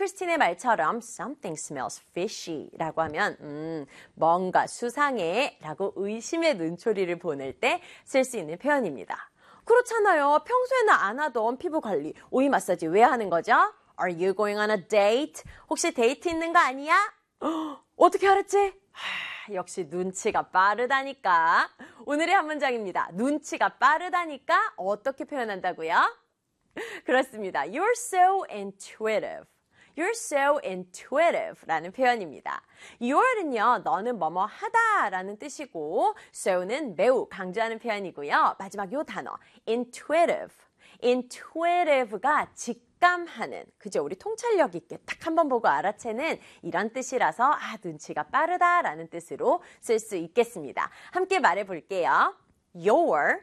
크리스틴의 말처럼 something smells fishy 라고 하면 뭔가 수상해 라고 의심의 눈초리를 보낼 때 쓸 수 있는 표현입니다. 그렇잖아요. 평소에는 안 하던 피부 관리, 오이 마사지 왜 하는 거죠? Are you going on a date? 혹시 데이트 있는 거 아니야? 어떻게 알았지? 역시 눈치가 빠르다니까. 오늘의 한 문장입니다. 눈치가 빠르다니까 어떻게 표현한다고요? 그렇습니다. You're so intuitive. You're so intuitive 라는 표현입니다. You're는요, 너는 뭐뭐 하다 라는 뜻이고 so는 매우 강조하는 표현이고요. 마지막 요 단어, intuitive. intuitive가 직감하는, 그죠? 우리 통찰력 있게 딱 한번 보고 알아채는 이런 뜻이라서 눈치가 빠르다라는 뜻으로 쓸 수 있겠습니다. 함께 말해 볼게요. You're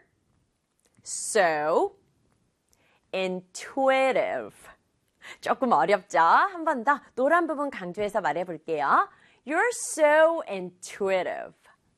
so intuitive. 조금 어렵죠? 한 번 더 노란 부분 강조해서 말해 볼게요. You're so intuitive.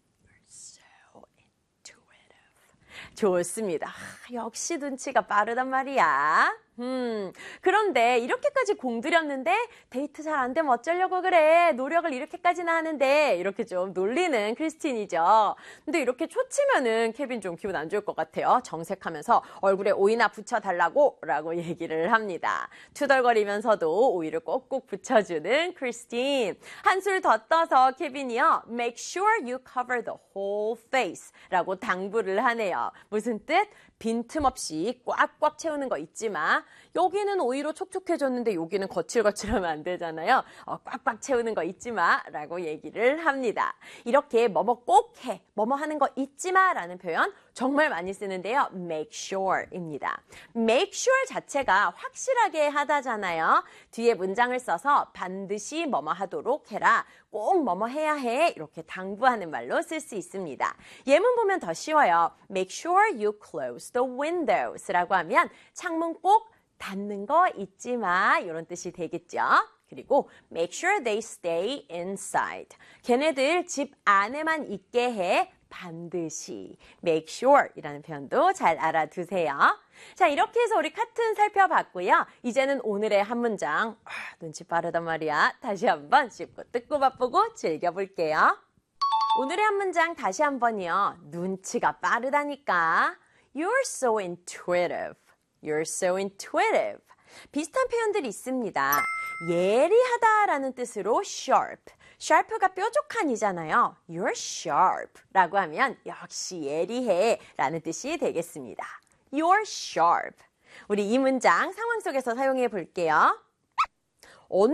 좋습니다. 역시 눈치가 빠르단 말이야. 그런데 이렇게까지 공들였는데 데이트 잘 안 되면 어쩌려고 그래. 노력을 이렇게까지나 하는데 이렇게 좀 놀리는 크리스틴이죠. 근데 이렇게 초치면은 케빈 좀 기분 안 좋을 것 같아요. 정색하면서 얼굴에 오이나 붙여달라고 라고 얘기를 합니다. 투덜거리면서도 오이를 꼭꼭 붙여주는 크리스틴. 한술 더 떠서 케빈이요. Make sure you cover the whole face 라고 당부를 하네요. 무슨 뜻? 빈틈없이 꽉꽉 채우는 거 잊지 마. 여기는 오이로 촉촉해졌는데 여기는 거칠거칠하면 안 되잖아요. 꽉꽉 채우는 거 잊지 마 라고 얘기를 합니다. 이렇게 뭐뭐 꼭 해, 뭐뭐 하는 거 잊지 마 라는 표현 정말 많이 쓰는데요. make sure입니다. make sure 자체가 확실하게 하다잖아요. 뒤에 문장을 써서 반드시 뭐뭐 하도록 해라. 꼭 뭐뭐 해야 해. 이렇게 당부하는 말로 쓸 수 있습니다. 예문 보면 더 쉬워요. make sure you close the windows 라고 하면 창문 꼭 닫는 거 잊지 마. 이런 뜻이 되겠죠. 그리고 make sure they stay inside. 걔네들 집 안에만 있게 해. 반드시 make sure 이라는 표현도 잘 알아두세요. 자, 이렇게 해서 우리 카툰 살펴봤고요. 이제는 오늘의 한 문장, 눈치 빠르단 말이야. 다시 한번 씹고 뜯고 맛보고 즐겨볼게요. 오늘의 한 문장 다시 한번요. 눈치가 빠르다니까. You're so intuitive. You're so intuitive. 비슷한 표현들이 있습니다. 예리하다라는 뜻으로 sharp. sharp가 뾰족한이잖아요. You're sharp 라고 하면 역시 예리해 라는 뜻이 되겠습니다. You're sharp. 우리 이 문장 상황 속에서 사용해 볼게요.